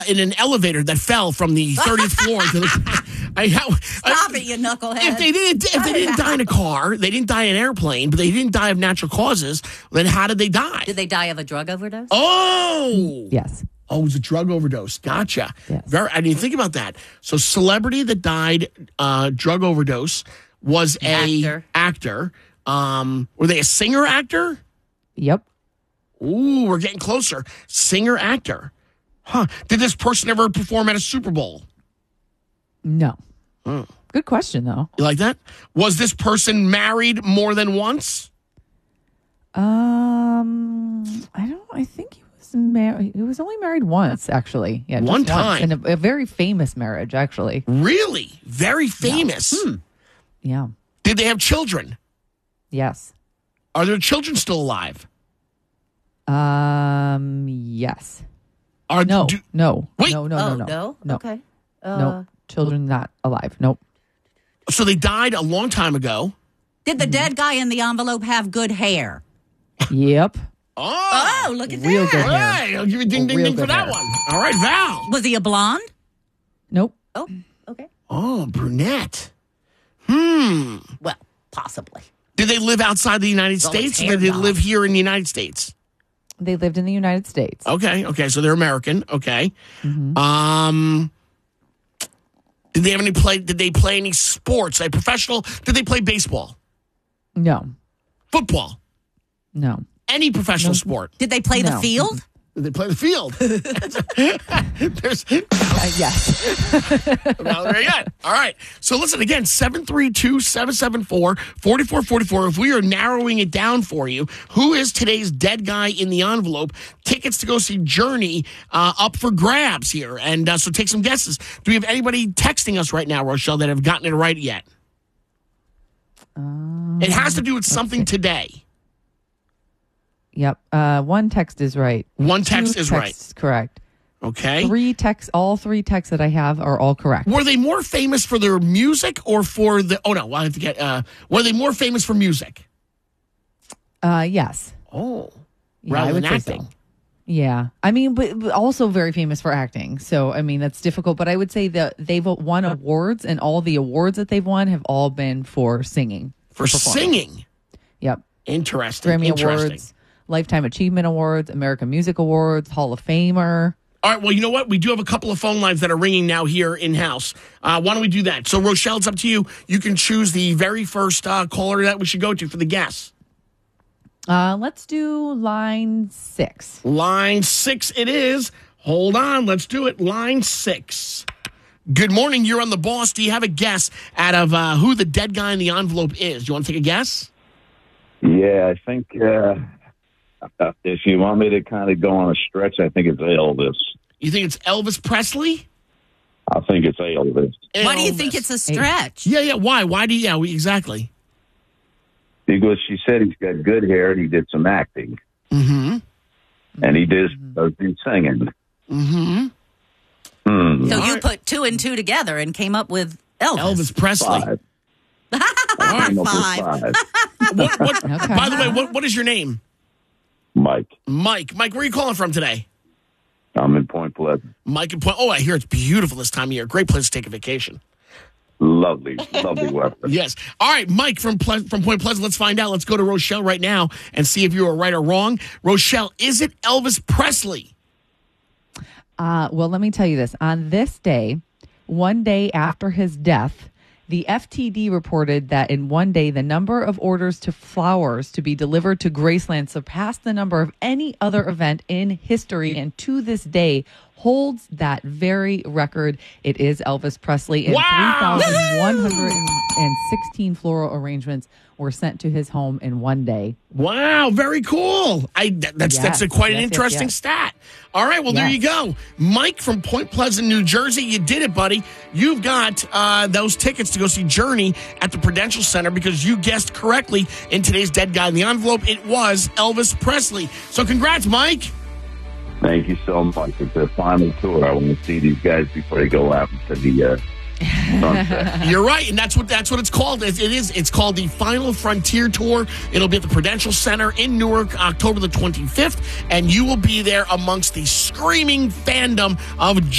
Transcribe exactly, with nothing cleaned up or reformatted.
in an elevator that fell from the thirtieth floor to the. I, Stop I, it, you knucklehead. If they didn't, if they didn't die in a car, they didn't die in an airplane, but they didn't die of natural causes. Then how did they die? Did they die of a drug overdose? Oh, yes. Oh, it was a drug overdose. Gotcha. Yes. Very. I didn't think about that. So, celebrity that died uh, drug overdose was a Actor. actor. Um, were they a singer actor? Yep. Ooh, we're getting closer. Singer actor. Huh. Did this person ever perform at a Super Bowl? No. Oh. Good question, though. You like that? Was this person married more than once? Um, I don't. I think he was married. He was only married once, actually. Yeah, just One once. time. and a, a very famous marriage, actually. Really? Very famous. Hmm. Yeah. Did they have children? Yes. Are their children still alive? Um. Yes. Are No. do, no. Wait. No. No. oh, No. No. no? Okay. Uh, No. Children not alive. Nope. so they died a long time ago. Did the dead guy in the envelope have good hair? Yep. Oh, Oh, look at Real that. good hair. Hey, I'll give you ding, A ding, real ding for good that hair. one. All right, Val. Was he a blonde? Nope. Oh, okay. Oh, brunette. Hmm. Well, possibly. Did they live outside the United Well, his States, or hair did they gone. live here in the United States? They lived in the United States. Okay, okay, so they're American. Okay. Mm-hmm. Um. Did they have any play? Did they play any sports? A professional? Did they play baseball, No. football, No. any professional No. sport? Did they play the No. field? Did they play the field? There's, Uh, yes. well, very good. All right. So listen again, seven three two, seven seven four, four four four four. If we are narrowing it down for you, who is today's dead guy in the envelope? Tickets to go see Journey uh, up for grabs here. And uh, so take some guesses. Do we have anybody texting us right now, Rochelle, that have gotten it right yet? Um, It has to do with something today. Yep. Uh, one text is right. One text Two is texts correct. right. Okay. Three texts, all three texts that I have are all correct. Were they more famous for their music or for the... Oh, no. I have to get... Uh, were they more famous for music? Uh, yes. Oh. Yeah, rather I would than say acting. so. Yeah. I mean, but, but also very famous for acting. So, I mean, that's difficult. But I would say that they've won awards, and all the awards that they've won have all been for singing. For performance. singing? Yep. Interesting. Grammy Interesting. Awards, Lifetime Achievement Awards, American Music Awards, Hall of Famer. All right, well, you know what? We do have a couple of phone lines that are ringing now here in-house. Uh, why don't we do that? So, Rochelle, it's up to you. You can choose the very first uh, caller that we should go to for the guess. Uh, let's do line six. Line six it is. Hold on. Let's do it. Line six. Good morning. You're on The Boss. Do you have a guess out of uh, who the dead guy in the envelope is? You want to take a guess? Yeah, I think uh, if you want me to kind of go on a stretch, I think it's Elvis. You think it's Elvis Presley? I think it's Elvis. Why do you Elvis. think it's a stretch? Yeah, yeah. Why? Why do you? Yeah, we, exactly. Because she said he's got good hair and he did some acting. Mm-hmm. And he does, does do singing. Mm-hmm. Hmm. So All you right. put two and two together and came up with Elvis. Elvis Presley. Five. All right. Came up with Five. five. What, what, Okay. By the way, what, what is your name? Mike, Mike. Mike, where are you calling from today? I'm in Point Pleasant. Mike and Point. Oh, I hear it's beautiful this time of year. Great place to take a vacation. Lovely, lovely weather. Yes. All right, Mike from Ple- from Point Pleasant. Let's find out. Let's go to Rochelle right now and see if you are right or wrong. Rochelle, is it Elvis Presley? Uh, well, let me tell you this. On this day, one day after his death, the F T D reported that in one day, the number of orders to flowers to be delivered to Graceland surpassed the number of any other event in history. And to this day, holds that very record. It is Elvis Presley. And Wow! three thousand one hundred sixteen floral arrangements were sent to his home in one day. Wow, very cool. I th- that's Yes, that's a quite an yes, yes, interesting yes. stat. All right, well there Yes. you go, Mike from Point Pleasant, New Jersey. You did it, buddy. You've got uh, those tickets to go see Journey at the Prudential Center because you guessed correctly in today's Dead Guy in the Envelope. It was Elvis Presley. So congrats, Mike. Thank you so much. It's a final tour. I want to see these guys before they go out to the uh, Sunset. You're right, and that's what that's what it's called. It, it is. It's called the Final Frontier Tour. It'll be at the Prudential Center in Newark, October the twenty-fifth, and you will be there amongst the screaming fandom of